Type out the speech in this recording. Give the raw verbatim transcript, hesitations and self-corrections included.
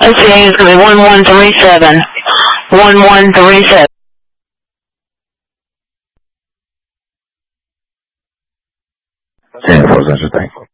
associating is going to be one one three seven. one one three seven. ten four, thank you.